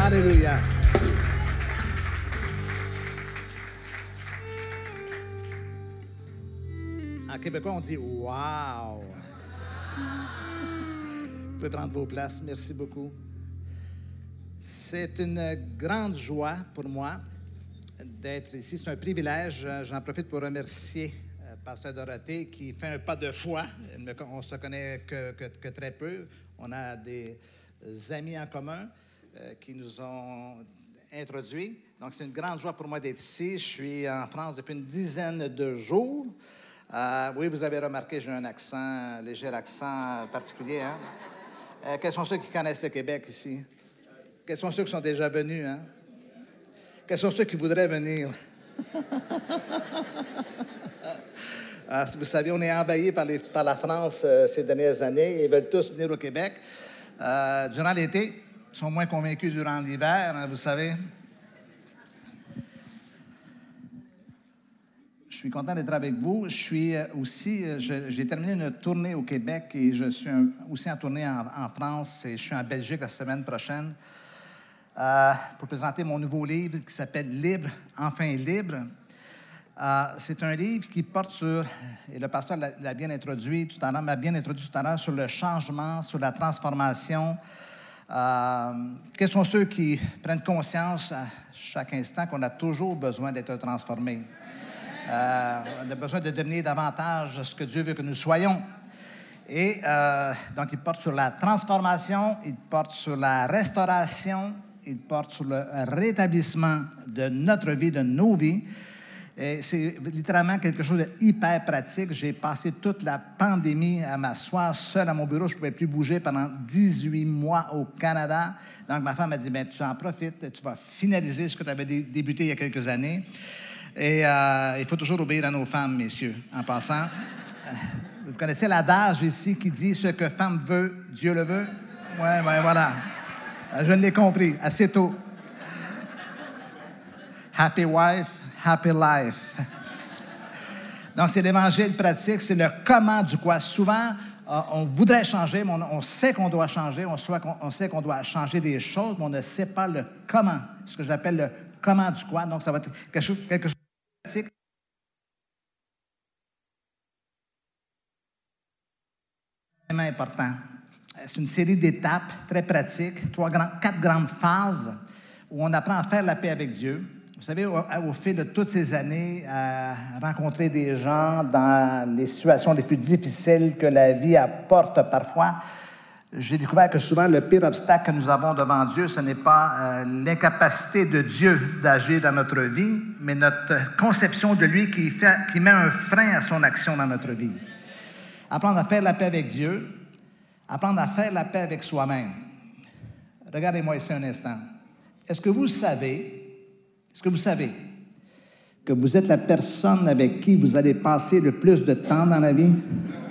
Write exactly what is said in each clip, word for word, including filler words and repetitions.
Alléluia. En québécois, on dit « wow ». Vous pouvez prendre vos places. Merci beaucoup. C'est une grande joie pour moi d'être ici. C'est un privilège. J'en profite pour remercier euh, Pasteur Dorothée qui fait un pas de foi. On ne se connaît que, que, que très peu. On a des amis en commun euh, qui nous ont introduits. Donc, c'est une grande joie pour moi d'être ici. Je suis en France depuis une dizaine de jours. Euh, oui, vous avez remarqué, j'ai un accent, un léger accent particulier. Hein? Euh, quels sont ceux qui connaissent le Québec ici? Quels sont ceux qui sont déjà venus? Hein? Quels sont ceux qui voudraient venir? Ah, vous savez, on est envahi par, les, par la France euh, ces dernières années. Ils veulent tous venir au Québec. Euh, durant l'été, ils sont moins convaincus durant l'hiver, hein, vous savez. Je suis content d'être avec vous. Je suis aussi, je, j'ai terminé une tournée au Québec et je suis un, aussi en tournée en, en France et je suis en Belgique la semaine prochaine euh, pour présenter mon nouveau livre qui s'appelle « Libre, enfin libre ». Euh, c'est un livre qui porte sur, et le pasteur l'a, l'a bien introduit tout à l'heure, m'a bien introduit tout à l'heure, sur le changement, sur la transformation. Euh, quels sont ceux qui prennent conscience à chaque instant qu'on a toujours besoin d'être transformés? Euh, on a besoin de devenir davantage ce que Dieu veut que nous soyons. Et euh, donc, il porte sur la transformation, il porte sur la restauration, il porte sur le rétablissement de notre vie, de nos vies. Et c'est littéralement quelque chose d'hyper pratique. J'ai passé toute la pandémie à m'asseoir seul à mon bureau. Je ne pouvais plus bouger pendant dix-huit mois au Canada. Donc, ma femme m'a dit, bien, tu en profites, tu vas finaliser ce que tu avais dé- débuté il y a quelques années. Et euh, il faut toujours obéir à nos femmes, messieurs, en passant. Euh, vous connaissez l'adage ici qui dit « Ce que femme veut, Dieu le veut ». Oui, oui, voilà. Je l'ai compris assez tôt. Happy wife, happy life. Donc, c'est l'évangile pratique, c'est le comment du quoi. Souvent, euh, on voudrait changer, mais on, on sait qu'on doit changer, on, soit, on sait qu'on doit changer des choses, mais on ne sait pas le comment, ce que j'appelle le comment du quoi. Donc, ça va être quelque chose, quelque chose de pratique. C'est vraiment important. C'est une série d'étapes très pratiques, trois grands, quatre grandes phases où on apprend à faire la paix avec Dieu. Vous savez, au, au fil de toutes ces années, à rencontrer des gens dans les situations les plus difficiles que la vie apporte parfois, j'ai découvert que souvent, le pire obstacle que nous avons devant Dieu, ce n'est pas euh, l'incapacité de Dieu d'agir dans notre vie, mais notre conception de lui qui, fait, qui met un frein à son action dans notre vie. Apprendre à faire la paix avec Dieu, apprendre à faire la paix avec soi-même. Regardez-moi ici un instant. Est-ce que vous savez... Est-ce que vous savez que vous êtes la personne avec qui vous allez passer le plus de temps dans la vie?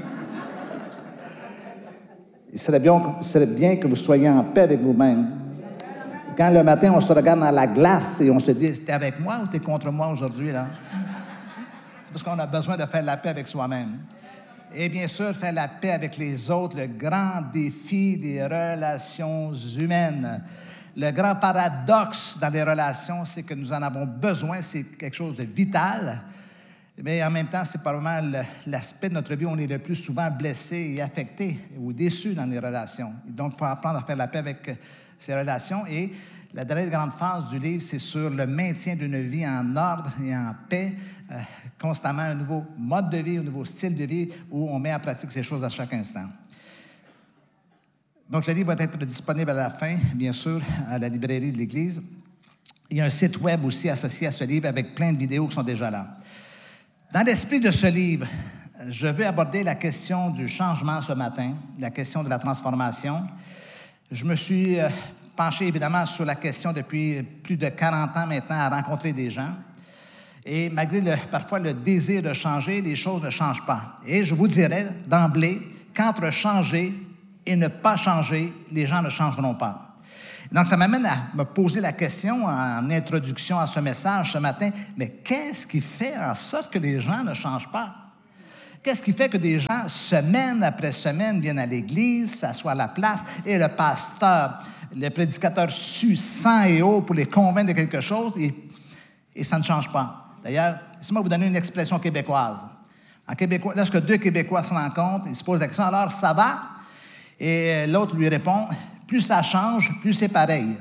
Il serait bien, il serait bien que vous soyez en paix avec vous-même. Quand le matin, on se regarde dans la glace et on se dit, t'es avec moi ou t'es contre moi aujourd'hui, là? C'est parce qu'on a besoin de faire la paix avec soi-même. Et bien sûr, faire la paix avec les autres, le grand défi des relations humaines. Le grand paradoxe dans les relations, c'est que nous en avons besoin, c'est quelque chose de vital, mais en même temps, c'est probablement l'aspect de notre vie où on est le plus souvent blessé et affecté ou déçu dans les relations. Et donc, il faut apprendre à faire la paix avec ces relations. Et la dernière grande phase du livre, c'est sur le maintien d'une vie en ordre et en paix, euh, constamment un nouveau mode de vie, un nouveau style de vie où on met en pratique ces choses à chaque instant. Donc, le livre va être disponible à la fin, bien sûr, à la librairie de l'Église. Il y a un site web aussi associé à ce livre avec plein de vidéos qui sont déjà là. Dans l'esprit de ce livre, je veux aborder la question du changement ce matin, la question de la transformation. Je me suis penché évidemment sur la question depuis plus de quarante ans maintenant à rencontrer des gens. Et malgré le, parfois le désir de changer, les choses ne changent pas. Et je vous dirais d'emblée qu'entre changer et ne pas changer, les gens ne changeront pas. Donc, ça m'amène à me poser la question en introduction à ce message ce matin, mais qu'est-ce qui fait en sorte que les gens ne changent pas? Qu'est-ce qui fait que des gens, semaine après semaine, viennent à l'Église, s'assoient à la place, et le pasteur le prédicateur sue sang et eau pour les convaincre de quelque chose et, et ça ne change pas. D'ailleurs, laissez-moi vous donner une expression québécoise. En québécois, lorsque deux Québécois se rencontrent, ils se posent la question, alors ça va? Et l'autre lui répond, plus ça change, plus c'est pareil.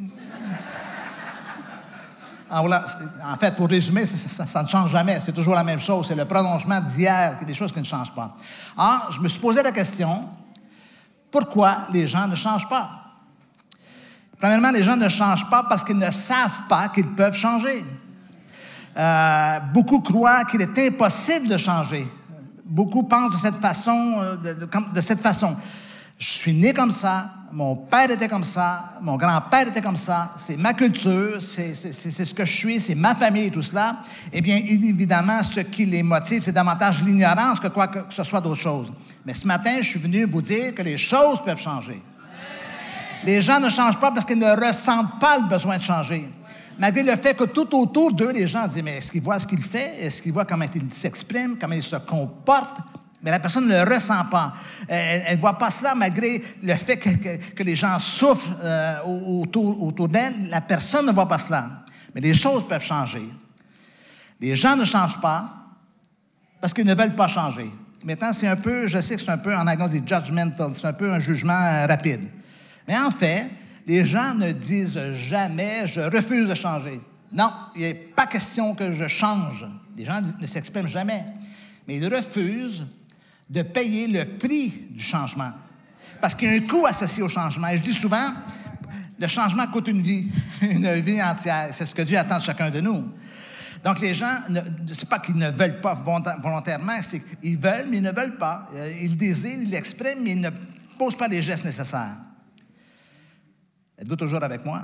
En, en fait, pour résumer, ça, ça, ça ne change jamais. C'est toujours la même chose. C'est le prolongement d'hier, des choses qui ne changent pas. Alors, je me suis posé la question, pourquoi les gens ne changent pas? Premièrement, les gens ne changent pas parce qu'ils ne savent pas qu'ils peuvent changer. Euh, beaucoup croient qu'il est impossible de changer. Beaucoup pensent de cette façon, de, de, de cette façon. Je suis né comme ça, mon père était comme ça, mon grand-père était comme ça, c'est ma culture, c'est, c'est, c'est, c'est ce que je suis, c'est ma famille et tout cela. Eh bien, évidemment, ce qui les motive, c'est davantage l'ignorance que quoi que ce soit d'autre chose. Mais ce matin, je suis venu vous dire que les choses peuvent changer. Les gens ne changent pas parce qu'ils ne ressentent pas le besoin de changer. Malgré le fait que tout autour d'eux, les gens disent, mais est-ce qu'ils voient ce qu'il fait? Est-ce qu'ils voient comment il s'exprime? Comment il se comporte? Mais la personne ne le ressent pas. Elle ne voit pas cela malgré le fait que, que, que les gens souffrent euh, autour, autour d'elle. La personne ne voit pas cela. Mais les choses peuvent changer. Les gens ne changent pas parce qu'ils ne veulent pas changer. Maintenant, c'est un peu, je sais que c'est un peu, en anglais on dit judgmental, c'est un peu un jugement euh, rapide. Mais en fait, les gens ne disent jamais « je refuse de changer ». Non, il n'est pas question que je change. Les gens ne s'expriment jamais. Mais ils refusent de payer le prix du changement. Parce qu'il y a un coût associé au changement. Et je dis souvent, le changement coûte une vie, une vie entière. C'est ce que Dieu attend de chacun de nous. Donc, les gens, ce n'est pas qu'ils ne veulent pas volontairement, c'est qu'ils veulent, mais ils ne veulent pas. Ils désirent, ils l'expriment, mais ils ne posent pas les gestes nécessaires. Êtes-vous toujours avec moi?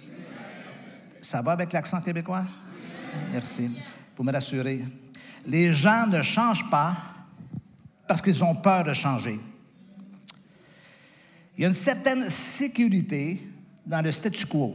Ça va avec l'accent québécois? Merci. Pour me rassurer. Les gens ne changent pas parce qu'ils ont peur de changer. Il y a une certaine sécurité dans le statu quo.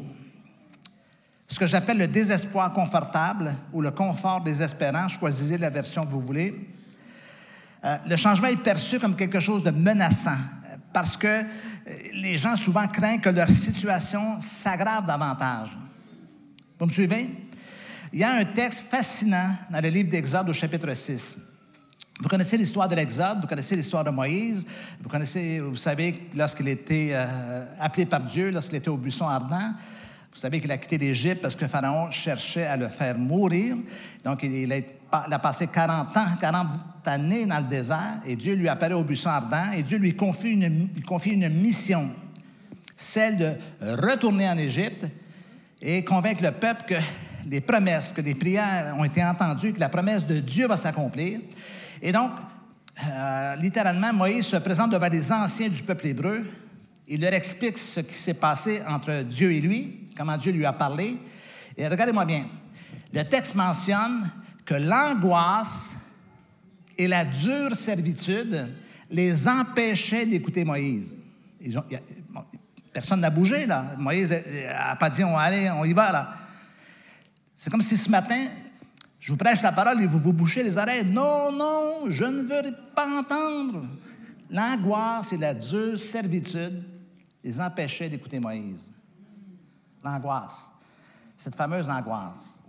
Ce que j'appelle le désespoir confortable ou le confort désespérant, choisissez la version que vous voulez. Euh, le changement est perçu comme quelque chose de menaçant parce que les gens souvent craignent que leur situation s'aggrave davantage. Vous me suivez? Il y a un texte fascinant dans le livre d'Exode au chapitre six. Vous connaissez l'histoire de l'Exode, vous connaissez l'histoire de Moïse, vous connaissez, vous savez, lorsqu'il était euh, appelé par Dieu, lorsqu'il était au buisson ardent, vous savez qu'il a quitté l'Égypte parce que Pharaon cherchait à le faire mourir. Donc, il, il, a, il a passé quarante ans, quarante années dans le désert, et Dieu lui apparaît au buisson ardent, et Dieu lui confie une, lui confie une mission, celle de retourner en Égypte et convaincre le peuple que les promesses, que les prières ont été entendues, que la promesse de Dieu va s'accomplir. Et donc, euh, littéralement, Moïse se présente devant les anciens du peuple hébreu. Il leur explique ce qui s'est passé entre Dieu et lui, comment Dieu lui a parlé. Et regardez-moi bien, le texte mentionne que l'angoisse et la dure servitude les empêchaient d'écouter Moïse. Ils ont, y a, bon, personne n'a bougé, là. Moïse n'a pas dit, on va aller, on y va, là. C'est comme si ce matin, je vous prêche la parole et vous vous bouchez les oreilles. Non, non, je ne veux pas entendre. L'angoisse et la dure servitude les empêchaient d'écouter Moïse. L'angoisse. Cette fameuse angoisse.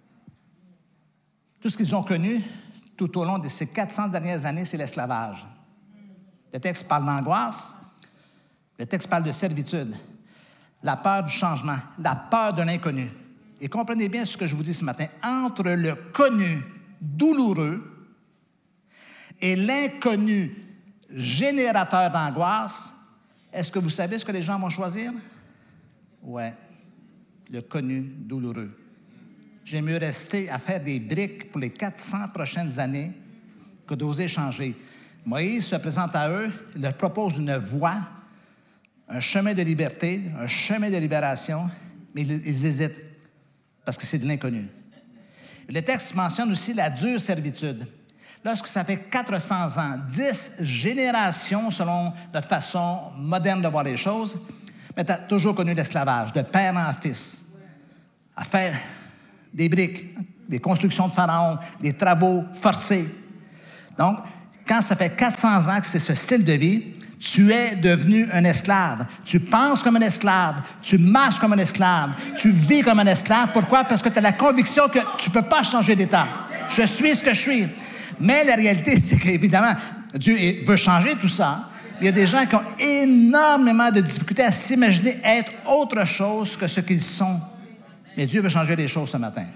Tout ce qu'ils ont connu tout au long de ces quatre cents dernières années, c'est l'esclavage. Le texte parle d'angoisse. Le texte parle de servitude. La peur du changement. La peur de l'inconnu. Et comprenez bien ce que je vous dis ce matin. Entre le connu douloureux et l'inconnu générateur d'angoisse, est-ce que vous savez ce que les gens vont choisir? Oui, le connu douloureux. J'aime mieux rester à faire des briques pour les quatre cents prochaines années que d'oser changer. Moïse se présente à eux, il leur propose une voie, un chemin de liberté, un chemin de libération, mais ils, ils hésitent. Parce que c'est de l'inconnu. Le texte mentionne aussi la dure servitude. Lorsque ça fait quatre cents ans, dix générations, selon notre façon moderne de voir les choses, mais tu as toujours connu l'esclavage, de père en fils, à faire des briques, des constructions de pharaons, des travaux forcés. Donc, quand ça fait quatre cents ans que c'est ce style de vie, Tu es devenu un esclave. Tu penses comme un esclave. Tu marches comme un esclave. Tu vis comme un esclave. Pourquoi? Parce que tu as la conviction que tu ne peux pas changer d'état. Je suis ce que je suis. Mais la réalité, c'est qu'évidemment, Dieu veut changer tout ça. Mais il y a des gens qui ont énormément de difficultés à s'imaginer être autre chose que ce qu'ils sont. Mais Dieu veut changer les choses ce matin.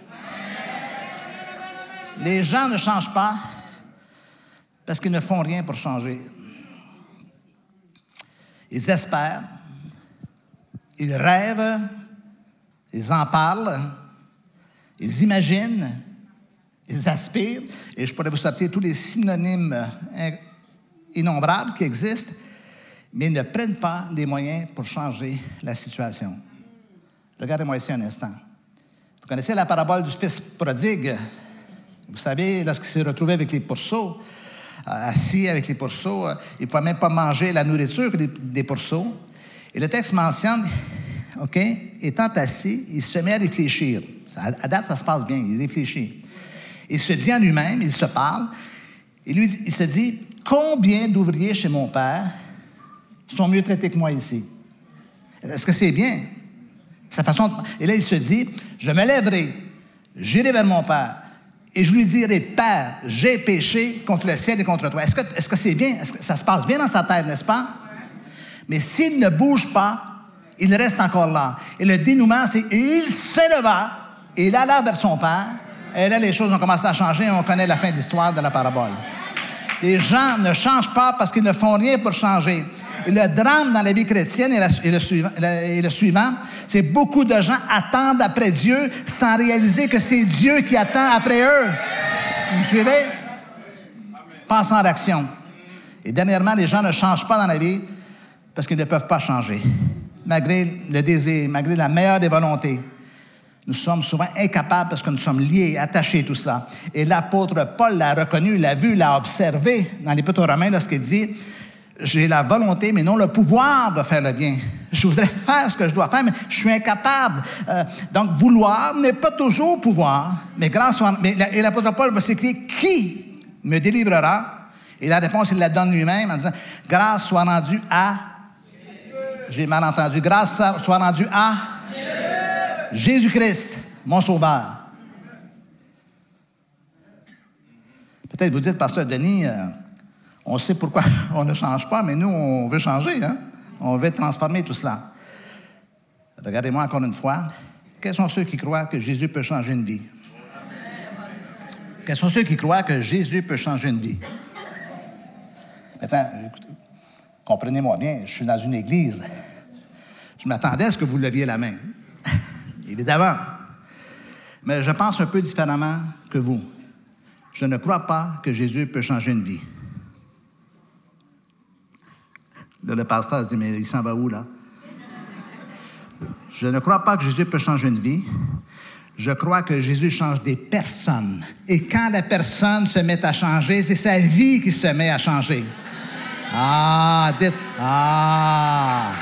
Les gens ne changent pas parce qu'ils ne font rien pour changer. Ils espèrent, ils rêvent, ils en parlent, ils imaginent, ils aspirent, et je pourrais vous sortir tous les synonymes innombrables qui existent, mais ils ne prennent pas les moyens pour changer la situation. Regardez-moi ici un instant. Vous connaissez la parabole du fils prodigue. Vous savez, lorsqu'il s'est retrouvé avec les pourceaux, euh, assis avec les pourceaux, euh, il ne pouvait même pas manger la nourriture des, des pourceaux. Et le texte mentionne, OK, étant assis, il se met à réfléchir. À, à date, ça se passe bien, il réfléchit. Il se dit en lui-même, il se parle, et lui, il se dit, combien d'ouvriers chez mon père sont mieux traités que moi ici? Est-ce que c'est bien? Sa façon de... Et là, il se dit, je me lèverai, j'irai vers mon père, et je lui dirai, Père, j'ai péché contre le ciel et contre toi. Est-ce que, est-ce que c'est bien? Est-ce que ça se passe bien dans sa tête, n'est-ce pas? Mais s'il ne bouge pas, il reste encore là. Et le dénouement, c'est, et il s'éleva, et il alla vers son père, et là, les choses ont commencé à changer, et on connaît la fin de l'histoire de la parabole. Les gens ne changent pas parce qu'ils ne font rien pour changer. Et le drame dans la vie chrétienne est, la, est, le, suivant, est le suivant, c'est beaucoup de gens attendent après Dieu sans réaliser que c'est Dieu qui attend après eux. Vous me suivez? Pas sans action. Et dernièrement, les gens ne changent pas dans la vie parce qu'ils ne peuvent pas changer. Malgré le désir, malgré la meilleure des volontés. Nous sommes souvent incapables parce que nous sommes liés, attachés, tout cela. Et l'apôtre Paul l'a reconnu, l'a vu, l'a observé dans l'Épître aux Romains lorsqu'il dit « J'ai la volonté, mais non le pouvoir de faire le bien. Je voudrais faire ce que je dois faire, mais je suis incapable. Euh, » Donc, vouloir n'est pas toujours pouvoir, mais grâce à... Mais, et l'apôtre Paul va s'écrire « Qui me délivrera? » Et la réponse, il la donne lui-même en disant « Grâce soit rendue à... » J'ai mal entendu. « Grâce soit rendue à... » Jésus-Christ, mon sauveur. Peut-être vous dites, Pasteur Denis, euh, on sait pourquoi on ne change pas, mais nous, on veut changer, hein? On veut transformer tout cela. Regardez-moi encore une fois. Quels sont ceux qui croient que Jésus peut changer une vie? Quels sont ceux qui croient que Jésus peut changer une vie? Maintenant, comprenez-moi bien, je suis dans une église. Je m'attendais à ce que vous leviez la main. Évidemment. Mais je pense un peu différemment que vous. Je ne crois pas que Jésus peut changer une vie. Le pasteur se dit, mais il s'en va où, là? Je ne crois pas que Jésus peut changer une vie. Je crois que Jésus change des personnes. Et quand la personne se met à changer, c'est sa vie qui se met à changer. Ah, dites, ah...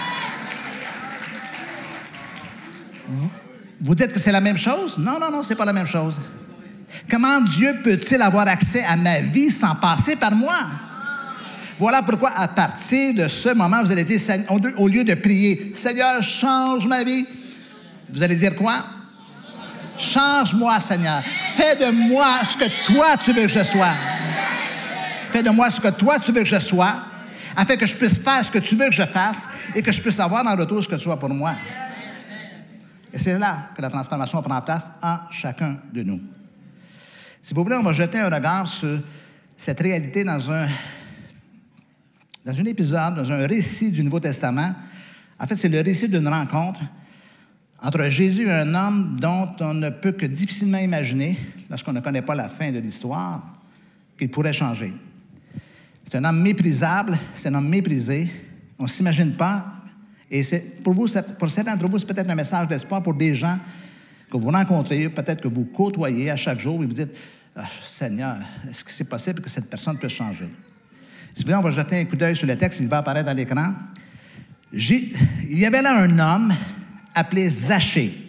Vous, vous dites que c'est la même chose? Non, non, non, c'est pas la même chose. Comment Dieu peut-il avoir accès à ma vie sans passer par moi? Voilà pourquoi, à partir de ce moment, vous allez dire, au lieu de prier, « Seigneur, change ma vie », vous allez dire quoi? « Change-moi, Seigneur. Fais de moi ce que toi, tu veux que je sois. Fais de moi ce que toi, tu veux que je sois, afin que je puisse faire ce que tu veux que je fasse et que je puisse avoir en retour ce que tu as pour moi. » Et c'est là que la transformation prend place en chacun de nous. Si vous voulez, on va jeter un regard sur cette réalité dans un, dans un épisode, dans un récit du Nouveau Testament. En fait, c'est le récit d'une rencontre entre Jésus et un homme dont on ne peut que difficilement imaginer, lorsqu'on ne connaît pas la fin de l'histoire, qu'il pourrait changer. C'est un homme méprisable, c'est un homme méprisé. On ne s'imagine pas. Et c'est, pour, vous, pour certains d'entre vous, c'est peut-être un message d'espoir pour des gens que vous rencontrez, peut-être que vous côtoyez à chaque jour et vous dites ah, « Seigneur, est-ce que c'est possible que cette personne puisse changer? » Si vous voulez, on va jeter un coup d'œil sur le texte, il va apparaître à l'écran. J'ai, il y avait là un homme appelé Zachée.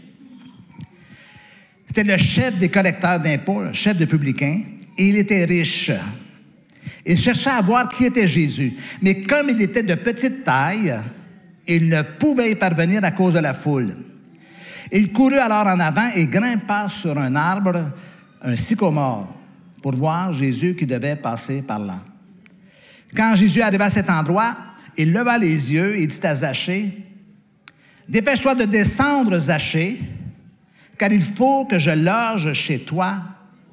C'était le chef des collecteurs d'impôts, le chef des publicains, et il était riche. Il cherchait à voir qui était Jésus. Mais comme il était de petite taille, il ne pouvait y parvenir à cause de la foule. Il courut alors en avant et grimpa sur un arbre, un sycomore, pour voir Jésus qui devait passer par là. Quand Jésus arriva à cet endroit, il leva les yeux et dit à Zachée, « Dépêche-toi de descendre, Zachée, car il faut que je loge chez toi aujourd'hui. »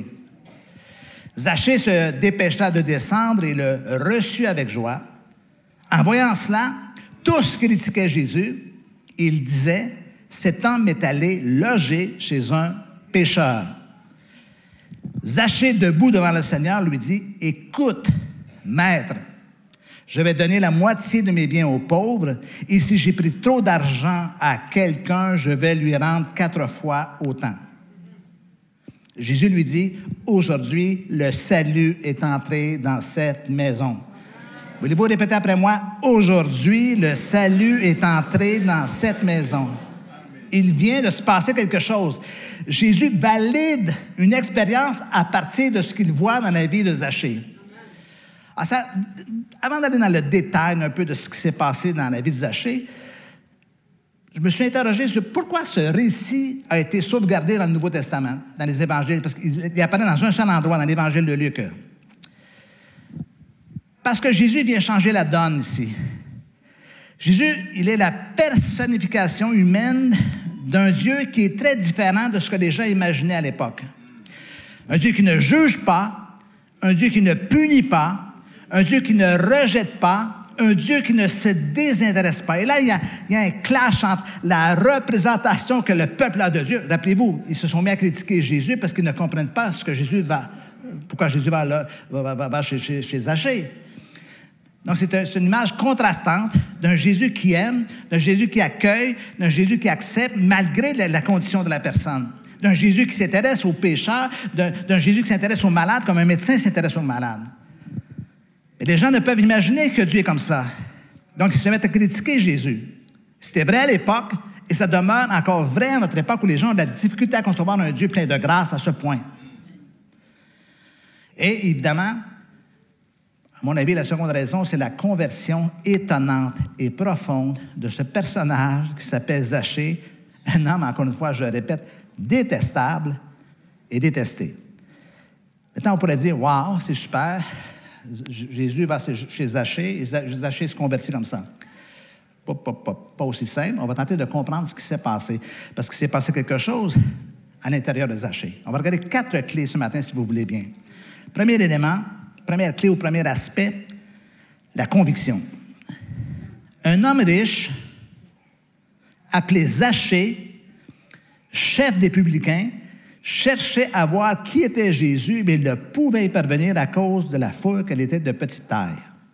Zachée se dépêcha de descendre et le reçut avec joie. En voyant cela, tous critiquaient Jésus. Ils disaient, « Cet homme est allé loger chez un pécheur. » Zachée, debout devant le Seigneur, lui dit, « Écoute, Maître, je vais donner la moitié de mes biens aux pauvres, et si j'ai pris trop d'argent à quelqu'un, je vais lui rendre quatre fois autant. » Jésus lui dit, « Aujourd'hui, le salut est entré dans cette maison. » Voulez-vous répéter après moi? « Aujourd'hui, le salut est entré dans cette maison. » Il vient de se passer quelque chose. Jésus valide une expérience à partir de ce qu'il voit dans la vie de Zachée. Alors ça, avant d'aller dans le détail un peu de ce qui s'est passé dans la vie de Zachée, je me suis interrogé sur pourquoi ce récit a été sauvegardé dans le Nouveau Testament, dans les évangiles, parce qu'il apparaît dans un seul endroit, dans l'évangile de Luc. Parce que Jésus vient changer la donne ici. Jésus, il est la personnification humaine d'un Dieu qui est très différent de ce que les gens imaginaient à l'époque. Un Dieu qui ne juge pas, un Dieu qui ne punit pas, un Dieu qui ne rejette pas, un Dieu qui ne se désintéresse pas. Et là, il y a, il y a un clash entre la représentation que le peuple a de Dieu. Rappelez-vous, ils se sont mis à critiquer Jésus parce qu'ils ne comprennent pas ce que Jésus va, pourquoi Jésus va, là, va, va, va chez, chez, chez Zachée. Donc, c'est, un, c'est une image contrastante d'un Jésus qui aime, d'un Jésus qui accueille, d'un Jésus qui accepte malgré la, la condition de la personne. D'un Jésus qui s'intéresse aux pécheurs, d'un, d'un Jésus qui s'intéresse aux malades comme un médecin s'intéresse aux malades. Et les gens ne peuvent imaginer que Dieu est comme ça. Donc, ils se mettent à critiquer Jésus. C'était vrai à l'époque, et ça demeure encore vrai à notre époque où les gens ont de la difficulté à concevoir un Dieu plein de grâce à ce point. Et évidemment, à mon avis, la seconde raison, c'est la conversion étonnante et profonde de ce personnage qui s'appelle Zachée, un homme, encore une fois, je le répète, détestable et détesté. Maintenant, on pourrait dire, « Wow, c'est super, Jésus va chez Zachée et Zachée se convertit comme ça. » Pas, pas, pas, pas aussi simple. On va tenter de comprendre ce qui s'est passé, parce qu'il s'est passé quelque chose à l'intérieur de Zachée. On va regarder quatre clés ce matin, si vous voulez bien. Premier élément, première clé ou premier aspect, la conviction. Un homme riche, appelé Zachée, chef des publicains, cherchait à voir qui était Jésus, mais il ne pouvait y parvenir à cause de la foule qu'elle était de petite taille.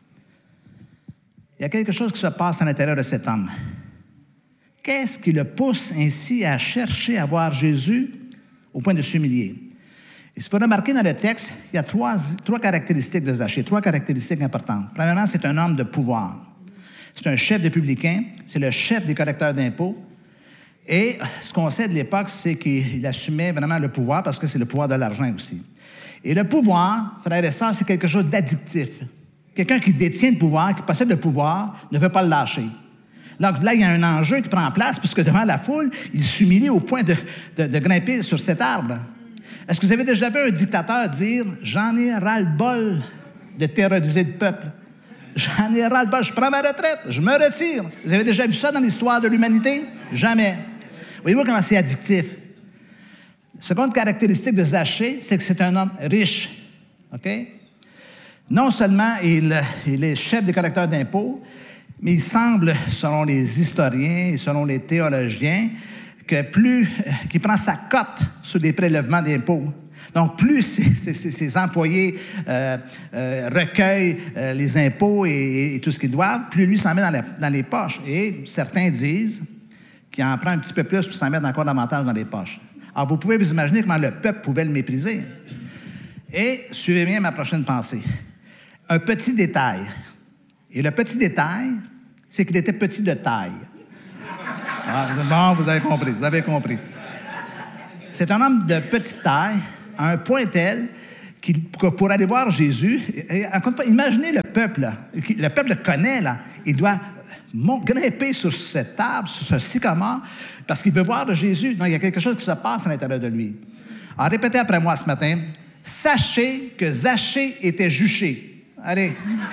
Il y a quelque chose qui se passe à l'intérieur de cet homme. Qu'est-ce qui le pousse ainsi à chercher à voir Jésus au point de s'humilier? Il faut remarquer dans le texte, il y a trois, trois caractéristiques de Zachée, trois caractéristiques importantes. Premièrement, c'est un homme de pouvoir. C'est un chef de publicain, c'est le chef des collecteurs d'impôts. Et ce qu'on sait de l'époque, c'est qu'il assumait vraiment le pouvoir parce que c'est le pouvoir de l'argent aussi. Et le pouvoir, frères et sœurs, c'est quelque chose d'addictif. Quelqu'un qui détient le pouvoir, qui possède le pouvoir, ne veut pas le lâcher. Donc là, il y a un enjeu qui prend place puisque devant la foule, il s'humilie au point de, de, de grimper sur cet arbre. Est-ce que vous avez déjà vu un dictateur dire « J'en ai ras-le-bol de terroriser le peuple. J'en ai ras-le-bol, je prends ma retraite, je me retire. » Vous avez déjà vu ça dans l'histoire de l'humanité? Jamais. Voyez-vous comment c'est addictif? Seconde caractéristique de Zachée, c'est que c'est un homme riche. OK? Non seulement il, il est chef des collecteurs d'impôts, mais il semble, selon les historiens et selon les théologiens, que plus qu'il prend sa cote sur les prélèvements d'impôts. Donc, plus ses, ses, ses employés euh, euh, recueillent euh, les impôts et, et tout ce qu'ils doivent, plus lui s'en met dans, la, dans les poches. Et certains disent qu'il en prend un petit peu plus pour s'en mettre encore davantage dans les poches. Alors, vous pouvez vous imaginer comment le peuple pouvait le mépriser. Et suivez bien ma prochaine pensée. Un petit détail. Et le petit détail, c'est qu'il était petit de taille. Ah, bon, vous avez compris, vous avez compris. C'est un homme de petite taille, à un point tel qu'il, pour aller voir Jésus, et, et, encore une fois, imaginez le peuple, là, le peuple le connaît, là, il doit grimper sur cet arbre, sur ce sycomore, parce qu'il veut voir Jésus. Non, il y a quelque chose qui se passe à l'intérieur de lui. Alors, répétez après moi ce matin, sachez que Zachée était juché. Allez.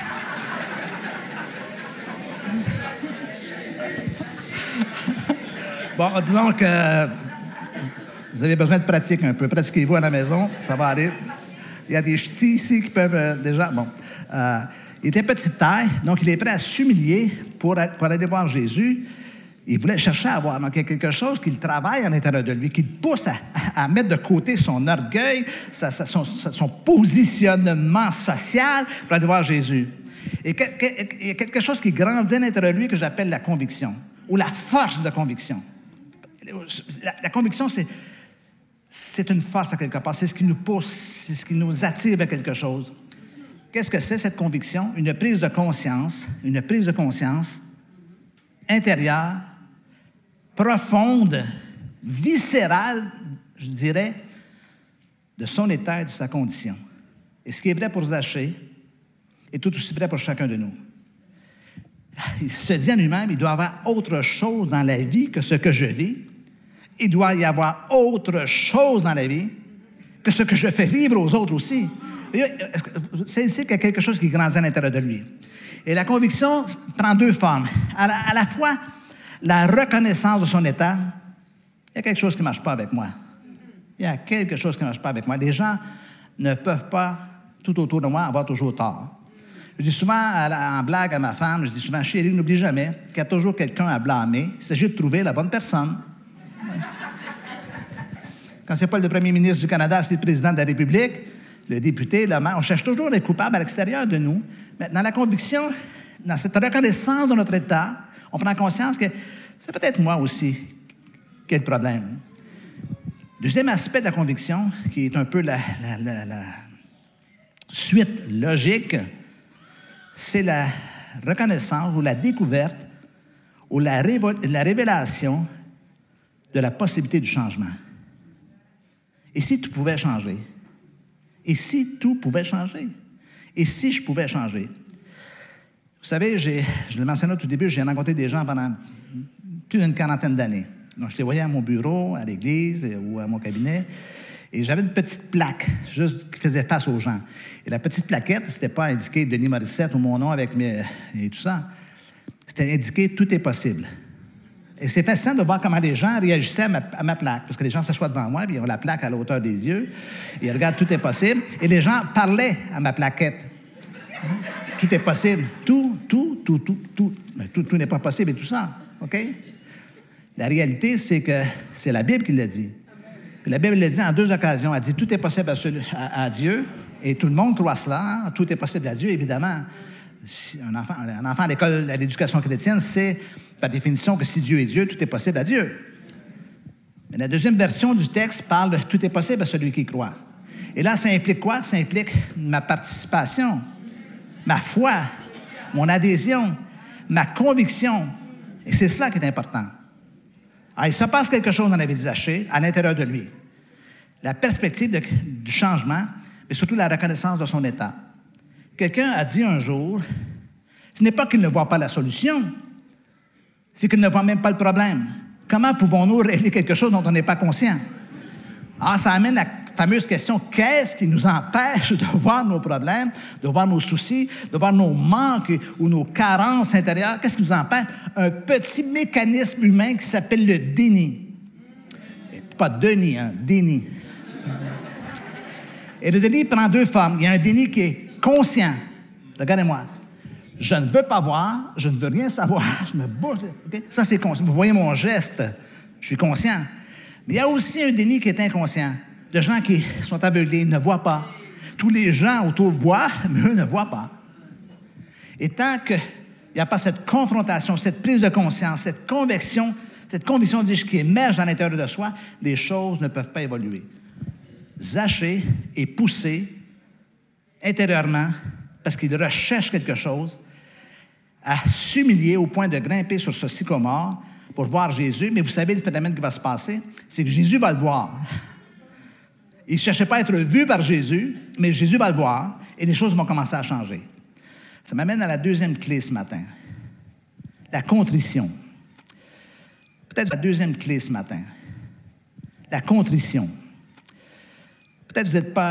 Bon, disons que vous avez besoin de pratique un peu. Pratiquez-vous à la maison, ça va aller. Il y a des ch'tis ici qui peuvent euh, déjà... Bon, euh, il était petite taille, donc il est prêt à s'humilier pour, pour aller voir Jésus. Il voulait chercher à voir. Donc, il y a quelque chose qui le travaille à l'intérieur de lui, qui le pousse à, à mettre de côté son orgueil, sa, sa, son, son positionnement social pour aller voir Jésus. Et que, que, il y a quelque chose qui grandit à l'intérieur de lui que j'appelle la conviction, ou la force de conviction. La, la conviction, c'est, c'est une force à quelque part. C'est ce qui nous pousse, c'est ce qui nous attire vers quelque chose. Qu'est-ce que c'est, cette conviction? Une prise de conscience, une prise de conscience intérieure, profonde, viscérale, je dirais, de son état et de sa condition. Et ce qui est vrai pour Zachée est tout aussi vrai pour chacun de nous. Il se dit à lui-même, il doit y avoir autre chose dans la vie que ce que je vis. Il doit y avoir autre chose dans la vie que ce que je fais vivre aux autres aussi. C'est ici qu'il y a quelque chose qui grandit à l'intérieur de lui. Et la conviction prend deux formes. À la, à la fois, la reconnaissance de son état. Il y a quelque chose qui ne marche pas avec moi. Il y a quelque chose qui ne marche pas avec moi. Les gens ne peuvent pas, tout autour de moi, avoir toujours tort. Je dis souvent à, en blague à ma femme, je dis souvent, chérie, n'oublie jamais qu'il y a toujours quelqu'un à blâmer. Il s'agit de trouver la bonne personne. Quand c'est pas le premier ministre du Canada, c'est le président de la République, le député, le maire, on cherche toujours les coupables à l'extérieur de nous. Mais dans la conviction, dans cette reconnaissance de notre état, on prend conscience que c'est peut-être moi aussi qui ai le problème. Deuxième aspect de la conviction, qui est un peu la, la, la, la suite logique, c'est la reconnaissance ou la découverte ou la, révo- la révélation de la possibilité du changement. Et si tout pouvait changer? Et si tout pouvait changer? Et si je pouvais changer? Vous savez, j'ai, je le mentionnais au tout début, j'ai rencontré des gens pendant plus d'une quarantaine d'années. Donc, je les voyais à mon bureau, à l'église ou à mon cabinet, et j'avais une petite plaque, juste qui faisait face aux gens. Et la petite plaquette, c'était pas indiqué Denis Morissette ou mon nom avec mes... et tout ça. C'était indiqué « Tout est possible ». Et c'est fascinant de voir comment les gens réagissaient à ma, à ma plaque, parce que les gens s'assoient devant moi, puis ils ont la plaque à la hauteur des yeux, et ils regardent « Tout est possible », et les gens parlaient à ma plaquette. Tout est possible. Tout, tout, tout, tout, tout. Mais tout, tout n'est pas possible et tout ça. OK? La réalité, c'est que c'est la Bible qui l'a dit. Puis la Bible l'a dit en deux occasions. Elle dit tout est possible à, celui, à, à Dieu, et tout le monde croit cela. Hein? Tout est possible à Dieu, évidemment. Si un, enfant, un enfant à l'école, à l'éducation chrétienne, c'est par définition que si Dieu est Dieu, tout est possible à Dieu. Mais la deuxième version du texte parle de tout est possible à celui qui croit. Et là, ça implique quoi? Ça implique ma participation, ma foi, mon adhésion, ma conviction. Et c'est cela qui est important. Alors, il se passe quelque chose dans la vie de Zachée, à l'intérieur de lui. La perspective de, du changement, mais surtout la reconnaissance de son état. Quelqu'un a dit un jour, ce n'est pas qu'il ne voit pas la solution, c'est qu'il ne voit même pas le problème. Comment pouvons-nous régler quelque chose dont on n'est pas conscient? Alors, ça amène la fameuse question, qu'est-ce qui nous empêche de voir nos problèmes, de voir nos soucis, de voir nos manques ou nos carences intérieures? Qu'est-ce qui nous empêche? Un petit mécanisme humain qui s'appelle le déni. Pas déni, hein, déni. Et le déni prend deux formes. Il y a un déni qui est conscient. Regardez-moi. Je ne veux pas voir, je ne veux rien savoir, je me bouge. Okay? Ça, c'est conscient. Vous voyez mon geste, je suis conscient. Mais il y a aussi un déni qui est inconscient. De gens qui sont aveuglés, ne voient pas. Tous les gens autour voient, mais eux ne voient pas. Et tant qu'il n'y a pas cette confrontation, cette prise de conscience, cette conviction, cette conviction qui émerge dans l'intérieur de soi, les choses ne peuvent pas évoluer. Zachée est poussé intérieurement parce qu'il recherche quelque chose à s'humilier au point de grimper sur ce sycomore pour voir Jésus. Mais vous savez le phénomène qui va se passer, c'est que Jésus va le voir. Il ne cherchait pas à être vu par Jésus, mais Jésus va le voir et les choses vont commencer à changer. Ça m'amène à la deuxième clé ce matin. La contrition. Peut-être la deuxième clé ce matin. La contrition. Peut-être vous n'êtes pas